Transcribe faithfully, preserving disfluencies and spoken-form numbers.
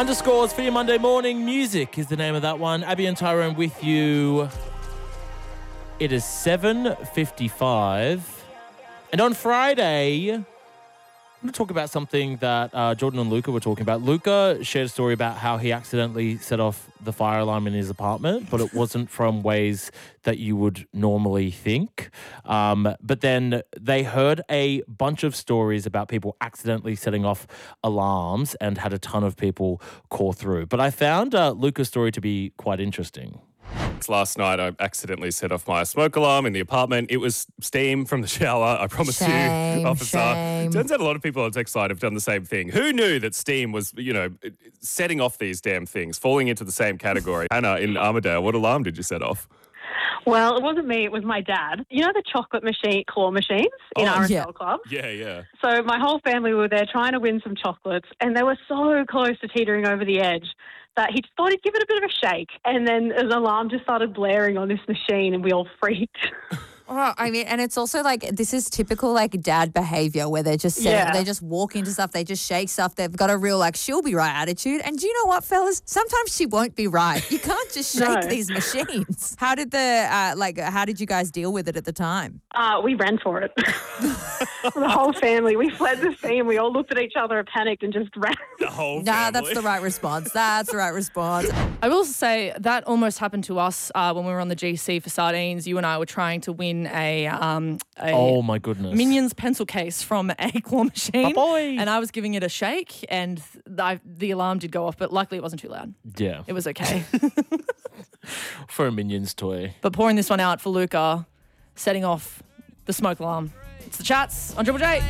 Underscores for your Monday morning. Music is the name of that one. Abby and Tyrone with you. It is seven fifty-five. And on Friday, I'm going to talk about something that uh, Jordan and Luca were talking about. Luca shared a story about how he accidentally set off the fire alarm in his apartment, but it wasn't from ways that you would normally think. Um, but then they heard a bunch of stories about people accidentally setting off alarms and had a ton of people call through. But I found uh, Luca's story to be quite interesting. Last night, I accidentally set off my smoke alarm in the apartment. It was steam from the shower, I promise Shame, you, officer. shame. Turns out a lot of people on the text side have done the same thing. Who knew that steam was, you know, setting off these damn things, falling into the same category? Hannah, in Armidale, what alarm did you set off? Well, it wasn't me, it was my dad. You know the chocolate machine, claw machines in Oh, R S L yeah. Club? Yeah, yeah. So my whole family were there trying to win some chocolates, and they were so close to teetering over the edge that he just thought he'd give it a bit of a shake. And then an alarm just started blaring on this machine, and we all freaked. Oh, I mean, and it's also like, this is typical like dad behavior where they're just setting, Yeah. they just walk into stuff, they just shake stuff. They've got a real like, she'll be right attitude. And do you know what, fellas? Sometimes she won't be right. You can't just shake No. these machines. How did the, uh, like, how did you guys deal with it at the time? Uh, we ran for it. The whole family. We fled the scene. We all looked at each other, panicked, and just ran. The whole Nah, family. that's the right response. That's the right response. I will say that almost happened to us uh, when we were on the G C for sardines. You and I were trying to win a, um, a Oh, my goodness. Minions pencil case from a claw machine. Ba-boy. And I was giving it a shake, and I, the alarm did go off, but luckily it wasn't too loud. Yeah, It was okay. for a Minions toy. But pouring this one out for Luca, setting off the smoke alarm. It's the chats on Triple J.